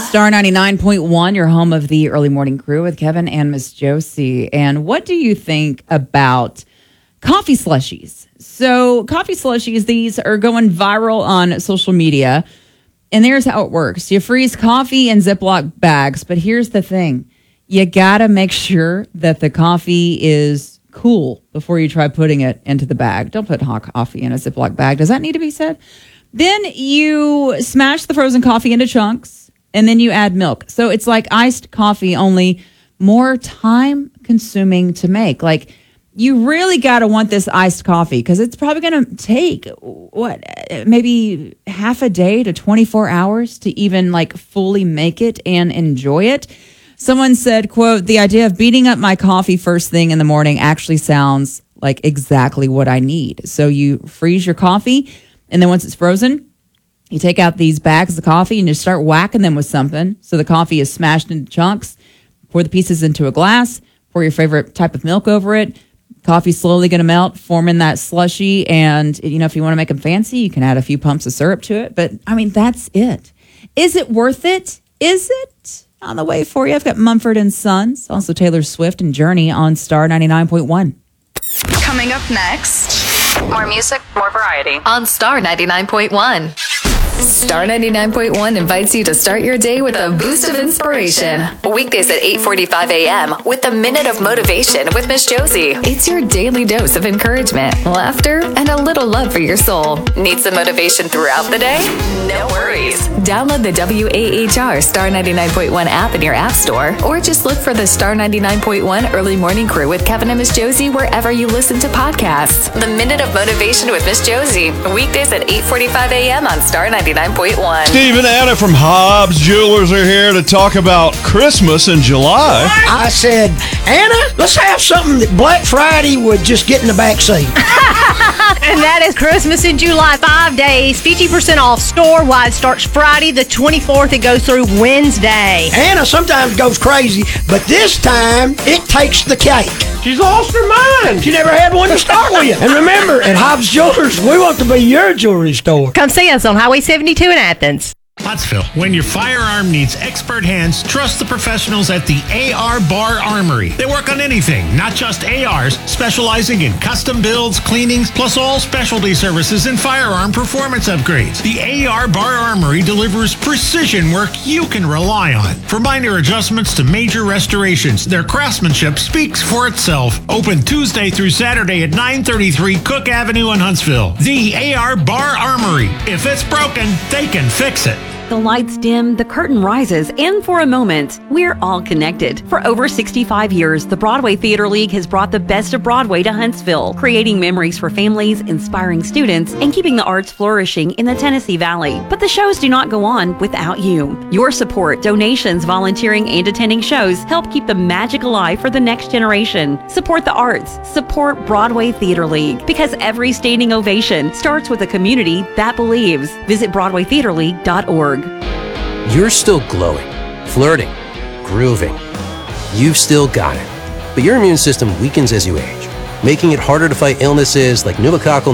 Star 99.1, your home of the early morning crew with Kevin and Miss Josie. And what do you think about coffee slushies? So coffee slushies, these are going viral on social media. And there's how it works. You freeze coffee in Ziploc bags. But here's the thing. You got to make sure that the coffee is cool before you try putting it into the bag. Don't put hot coffee in a Ziploc bag. Does that need to be said? Then you smash the frozen coffee into chunks, and then you add milk. So it's like iced coffee, only more time consuming to make. Like, you really got to want this iced coffee because it's probably going to take, maybe half a day to 24 hours to even like fully make it and enjoy it. Someone said, quote, "The idea of beating up my coffee first thing in the morning actually sounds like exactly what I need." So you freeze your coffee, and then once it's frozen, you take out these bags of coffee and you start whacking them with something. So the coffee is smashed into chunks. Pour the pieces into a glass. Pour your favorite type of milk over it. Coffee's slowly going to melt, forming that slushy. And, if you want to make them fancy, you can add a few pumps of syrup to it. But, that's it. Is it worth it? Is it? On the way for you, I've got Mumford & Sons, also Taylor Swift and Journey on Star 99.1. Coming up next, more music, more variety. On Star 99.1. Star 99.1 invites you to start your day with a boost of inspiration. Weekdays at 8:45 a.m. with a Minute of Motivation with Miss Josie. It's your daily dose of encouragement, laughter, and a little love for your soul. Need some motivation throughout the day? No worries. Download the WAHR Star 99.1 app in your app store, or just look for the Star 99.1 Early Morning Crew with Kevin and Miss Josie wherever you listen to podcasts. The Minute of Motivation with Miss Josie. Weekdays at 8:45 a.m. on Star 99.1. Steve and Anna from Hobbs Jewelers are here to talk about Christmas in July. I said, Anna, let's have something that Black Friday would just get in the back seat. And that is Christmas in July. 5 days, 50% off store-wide. Starts Friday the 24th. It goes through Wednesday. Anna sometimes goes crazy, but this time it takes the cake. She's lost her mind. She never had one to start with. And remember, at Hobbs Jewelers, we want to be your jewelry store. Come see us on Highway 72 in Athens. Huntsville. When your firearm needs expert hands, trust the professionals at the AR Bar Armory. They work on anything, not just ARs, specializing in custom builds, cleanings, plus all specialty services and firearm performance upgrades. The AR Bar Armory delivers precision work you can rely on. From minor adjustments to major restorations, their craftsmanship speaks for itself. Open Tuesday through Saturday at 933 Cook Avenue in Huntsville. The AR Bar Armory. If it's broken, they can fix it. The lights dim, the curtain rises, and for a moment, we're all connected. For over 65 years, the Broadway Theater League has brought the best of Broadway to Huntsville, creating memories for families, inspiring students, and keeping the arts flourishing in the Tennessee Valley. But the shows do not go on without you. Your support, donations, volunteering, and attending shows help keep the magic alive for the next generation. Support the arts. Support Broadway Theater League, because every standing ovation starts with a community that believes. Visit BroadwayTheaterLeague.org. You're still glowing, flirting, grooving. You've still got it. But your immune system weakens as you age, making it harder to fight illnesses like pneumococcal